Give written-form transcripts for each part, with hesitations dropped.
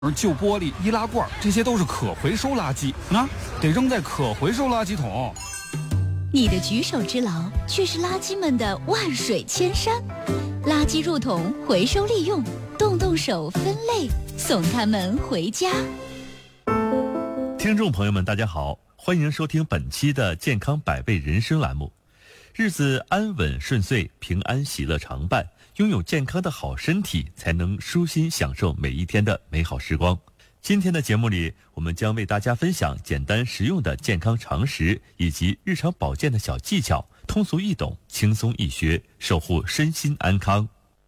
而旧玻璃、易拉罐，这些都是可回收垃圾啊，得扔在可回收垃圾桶。 你的举手之劳，却是垃圾们的万水千山。垃圾入桶，回收利用，动动手分类，送他们回家。 听众朋友们，大家好，欢迎收听本期的健康百倍人生栏目。日子安稳顺遂，平安喜乐常伴，拥有健康的好身体，才能舒心享受每一天的美好时光。今天的节目里，我们将为大家分享简单实用的健康常识以及日常保健的小技巧，通俗易懂，轻松易学，守护身心安康。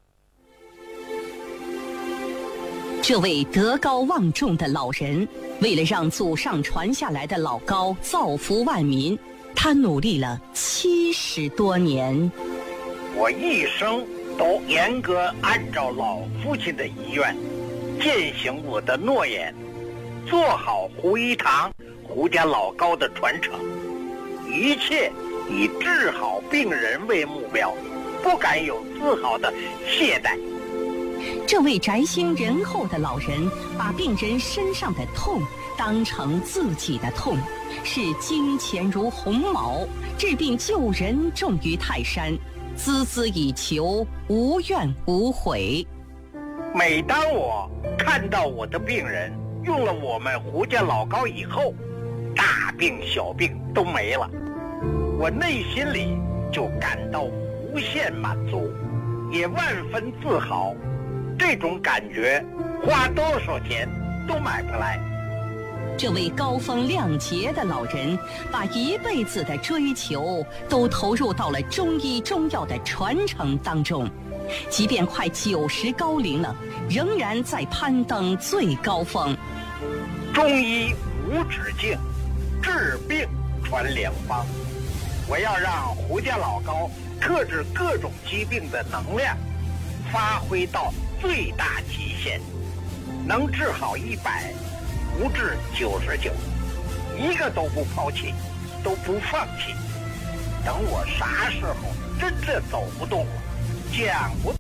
这位德高望重的老人，为了让祖上传下来的老高造福万民，他努力了70多年。 我一生都严格按照老父亲的遗愿，践行我的诺言，做好胡一堂、胡家老高的传承，一切以治好病人为目标，不敢有丝毫的懈怠。 这位宅心仁厚的老人，把病人身上的痛当成自己的痛，视金钱如鸿毛，治病救人重于泰山，孜孜以求，无怨无悔。 每当我看到我的病人用了我们胡家老高以后，大病小病都没了，我内心里就感到无限满足，也万分自豪。这种感觉花多少钱都买不来。 这位高风亮节的老人，把一辈子的追求都投入到了中医中药的传承当中，即便快90高龄了，仍然在攀登最高峰。 中医无止境，治病传良方。我要让胡家老高克制各种疾病的能量发挥到最大极限，能治好100，不治99，一个都不抛弃，都不放弃。等我啥时候真正走不动了，讲不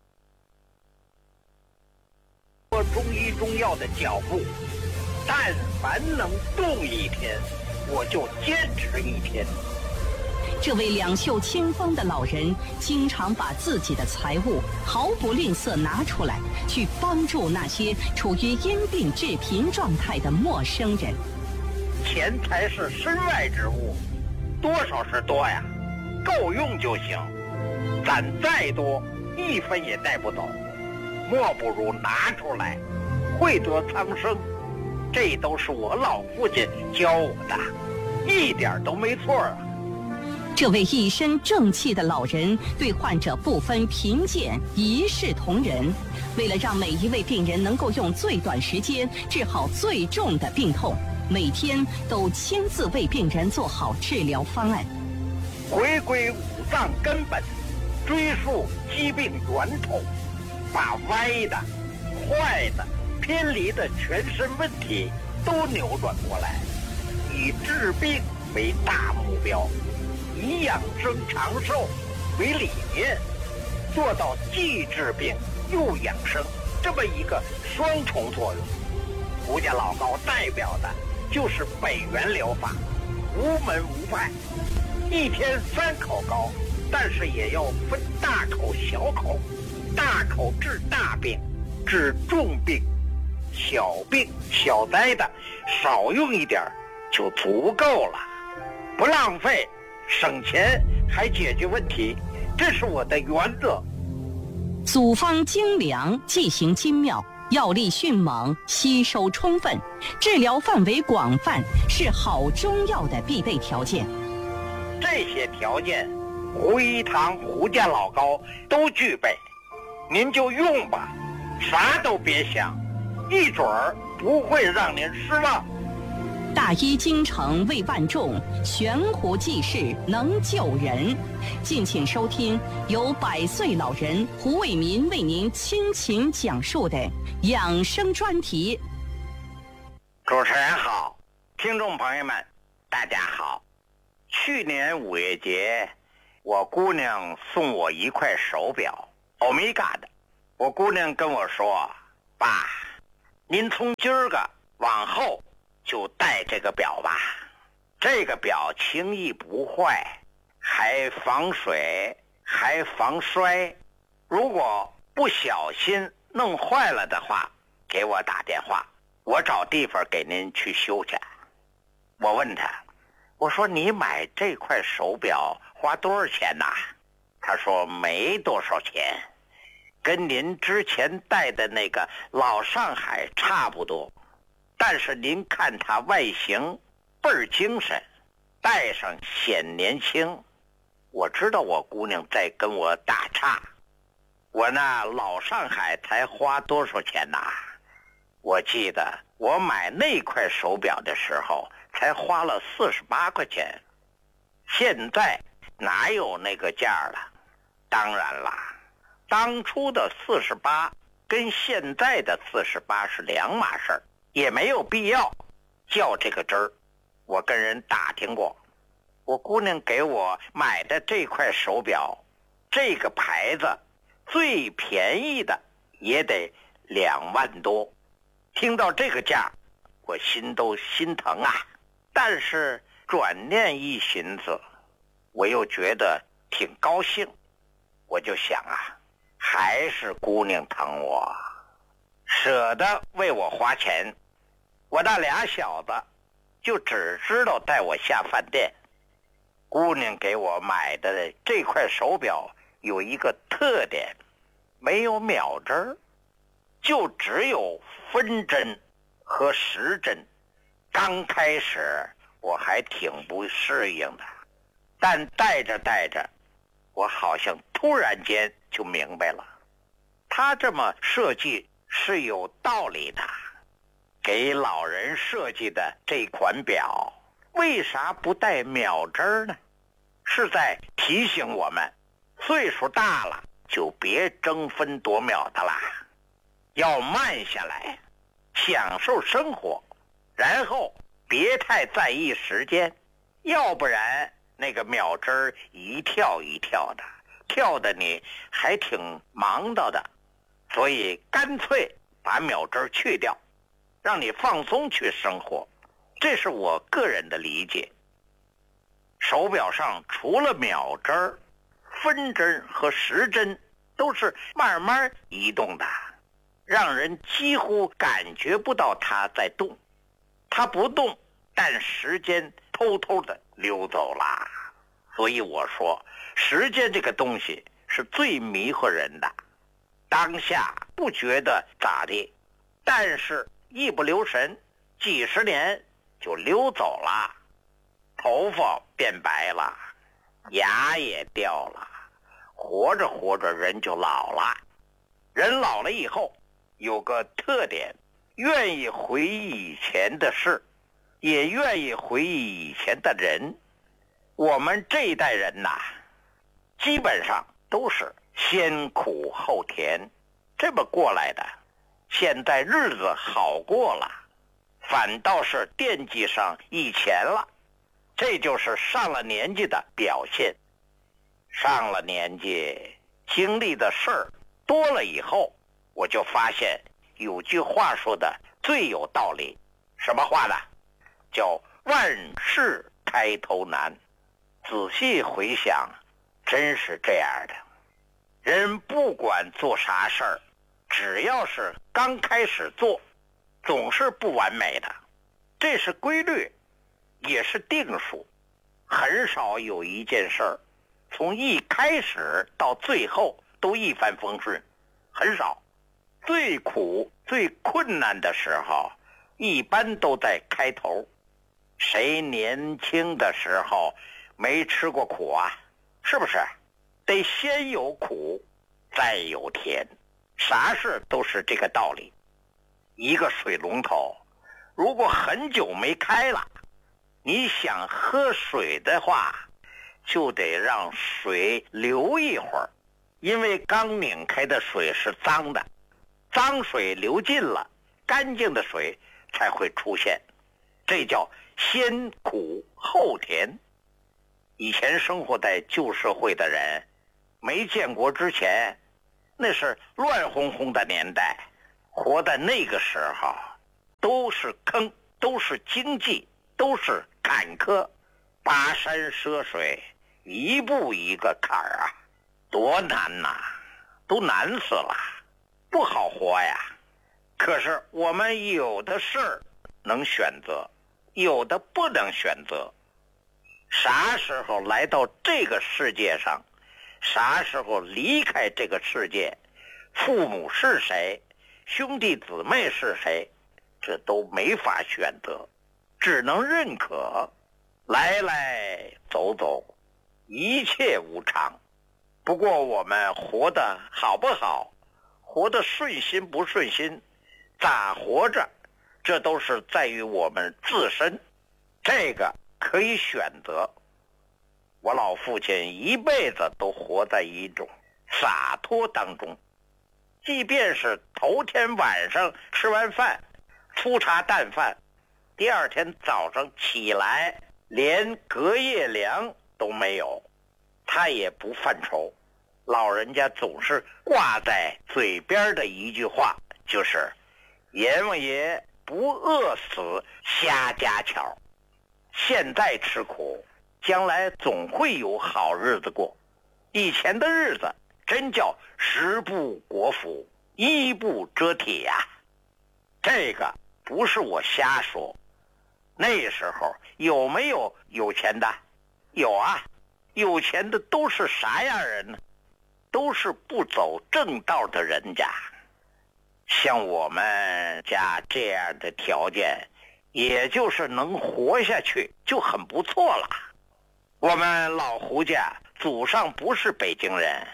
过中医中药的脚步，但凡能动一天，我就坚持1天。 这位两袖清风的老人，经常把自己的财物毫不吝啬拿出来，去帮助那些处于因病致贫状态的陌生人。 钱财是身外之物，多少是多呀，够用就行，攒再多1分也带不走，莫不如拿出来，惠得苍生。这都是我老父亲教我的，一点都没错啊。 这位一身正气的老人，对患者不分贫贱，一视同仁。为了让每一位病人能够用最短时间治好最重的病痛，每天都亲自为病人做好治疗方案。 回归五脏根本，追溯疾病源头，把歪的、坏的、偏离的全身问题都扭转过来，以治病为大目标，以养生长寿为理念，做到既治病又养生这么一个双重作用。胡家老高代表的就是北元疗法，无门无派，一天3口高，但是也要分大口小口，大口治大病，治重病，小病小灾的少用一点就足够了，不浪费，省钱还解决问题，这是我的原则。 组方精良，剂型精妙，药力迅猛，吸收充分，治疗范围广泛，是好中药的必备条件。 这些条件，胡一堂、胡家老高都具备，您就用吧，啥都别想，一准儿不会让您失望。 大医精诚为万众，悬壶济世能救人。敬请收听由100岁老人胡卫民为您倾情讲述的养生专题。 主持人好，听众朋友们大家好。去年5月节，我姑娘送我一块手表，欧米伽的。我姑娘跟我说，爸， 您从今儿个往后就戴这个表吧，这个表轻易不坏，还防水，还防摔。如果不小心弄坏了的话，给我打电话，我找地方给您去修去。我问他，我说你买这块手表花多少钱呐？他说没多少钱，跟您之前戴的那个老上海差不多，但是您看它外形倍儿精神，戴上显年轻。我知道我姑娘在跟我打岔，我那老上海才花多少钱呐？我记得我买那块手表的时候才花了48块钱，现在哪有那个价了？当然啦，当初的48跟现在的48是两码事儿，也没有必要较这个真儿。我跟人打听过，我姑娘给我买的这块手表，这个牌子最便宜的也得2万多。听到这个价，我心都心疼啊。但是转念一寻思，我又觉得挺高兴。我就想啊，还是姑娘疼我，舍得为我花钱。我那俩小子就只知道带我下饭店。姑娘给我买的这块手表有一个特点，没有秒针，就只有分针和时针。刚开始我还挺不适应的，但戴着戴着，我好像突然间就明白了，他这么设计是有道理的。给老人设计的这款表为啥不带秒针呢？是在提醒我们，岁数大了就别争分夺秒的啦，要慢下来，享受生活，然后别太在意时间，要不然那个秒针一跳一跳的，跳的你还挺忙叨的。所以干脆把秒针去掉，让你放松去生活，这是我个人的理解。手表上除了秒针、分针和时针都是慢慢移动的，让人几乎感觉不到它在动。它不动，但时间偷偷的溜走了。所以我说，时间这个东西是最迷惑人的。当下不觉得咋地，但是一不留神，几十年就溜走了。头发变白了，牙也掉了，活着活着人就老了。人老了以后有个特点，愿意回忆以前的事，也愿意回忆以前的人。我们这一代人呐，基本上都是先苦后甜这么过来的。现在日子好过了，反倒是惦记上以前了，这就是上了年纪的表现。上了年纪，经历的事儿多了以后，我就发现有句话说的最有道理。什么话呢？叫万事开头难。仔细回想，真是这样的。人不管做啥事儿，只要是刚开始做，总是不完美的，这是规律，也是定数。很少有一件事儿从一开始到最后都一帆风顺，很少。最苦最困难的时候一般都在开头。谁年轻的时候没吃过苦啊？是不是？得先有苦再有甜，啥事都是这个道理。一个水龙头如果很久没开了，你想喝水的话，就得让水流一会儿，因为刚拧开的水是脏的，脏水流尽了，干净的水才会出现。这叫先苦后甜。以前生活在旧社会的人，没建国之前，那是乱哄哄的年代， 活在那个时候，都是坑，都是荆棘，都是坎坷，跋山涉水，一步一个坎儿啊，多难呐，都难死了，不好活呀。可是我们有的事儿能选择，有的不能选择。啥时候来到这个世界上，啥时候离开这个世界，父母是谁，兄弟姊妹是谁，这都没法选择，只能认可。来来走走，一切无常。不过我们活得好不好，活得顺心不顺心，咋活着，这都是在于我们自身，这个可以选择。我老父亲一辈子都活在一种洒脱当中，即便是头天晚上吃完饭粗茶淡饭，第二天早上起来连隔夜粮都没有，他也不犯愁。老人家总是挂在嘴边的一句话，就是阎王爷不饿死瞎家巧，现在吃苦，将来总会有好日子过。以前的日子真叫食不果腹，衣不遮体呀。这个不是我瞎说。那时候有没有有钱的？有啊，有钱的都是啥样人呢？都是不走正道的人家。像我们家这样的条件，也就是能活下去就很不错了。我们老胡家祖上不是北京人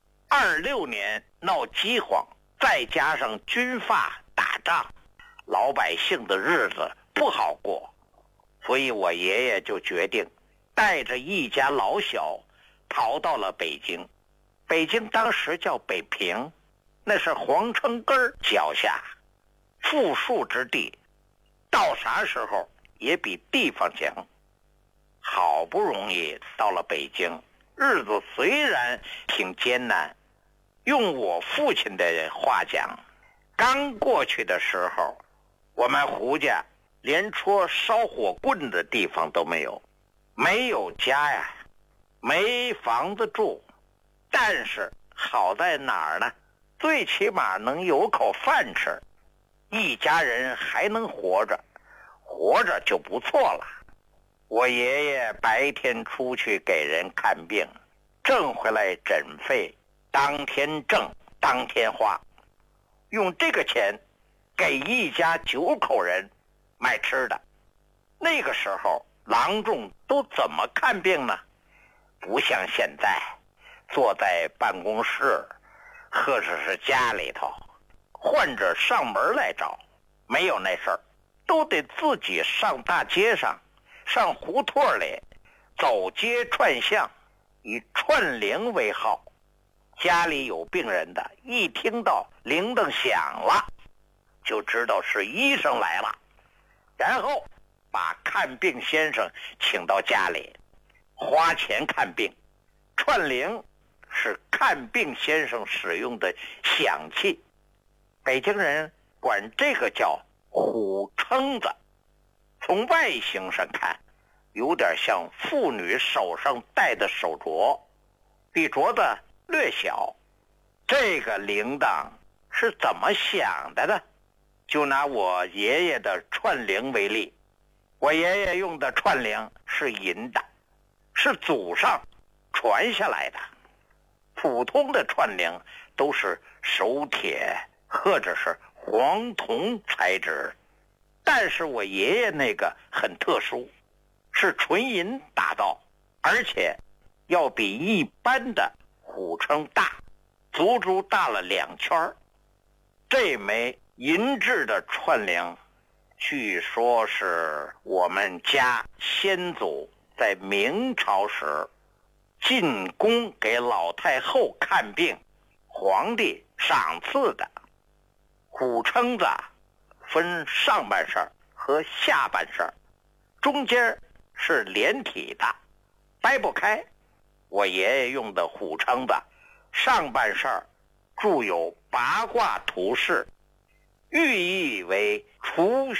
，26年闹饥荒，再加上军阀打仗，老百姓的日子不好过，所以我爷爷就决定带着一家老小逃到了北京。北京当时叫北平，那是皇城根脚下富庶之地，到啥时候也比地方强。好不容易到了北京，日子虽然挺艰难，用我父亲的话讲，刚过去的时候，我们胡家连戳烧火棍的地方都没有，没有家呀，没房子住。但是好在哪儿呢？最起码能有口饭吃，一家人还能活着，活着就不错了。我爷爷白天出去给人看病，挣回来诊费，当天挣当天花，用这个钱给一家9口人买吃的。那个时候郎中都怎么看病呢？不像现在坐在办公室或者是家里头，患者上门来找，没有那事儿，都得自己上大街上，上胡同里，走街串巷，以串铃为号。家里有病人的，一听到铃铛响了，就知道是医生来了，然后把看病先生请到家里，花钱看病。串铃是看病先生使用的响器，北京人管这个叫虎撑子。从外形上看，有点像妇女手上戴的手镯，比镯子略小。这个铃铛是怎么响的呢？就拿我爷爷的串铃为例，我爷爷用的串铃是银的，是祖上传下来的。普通的串铃都是手铁或者是黄铜材质，但是我爷爷那个很特殊，是纯银打造，而且要比一般的虎称大，足足大了2圈。这枚银制的串铃，据说是我们家先祖在明朝时进宫给老太后看病，皇帝赏赐的。虎撑子分上半身和下半身，中间是连体的，掰不开。我爷爷用的虎撑子上半身铸有八卦图式， 寓意为除